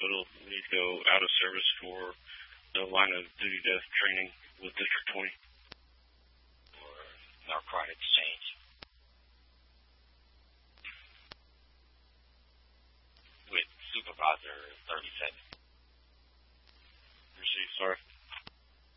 hospital. We need to go out of service for the line of duty death training with District 20. For narcotic exchange. With Supervisor 37. Received, sorry.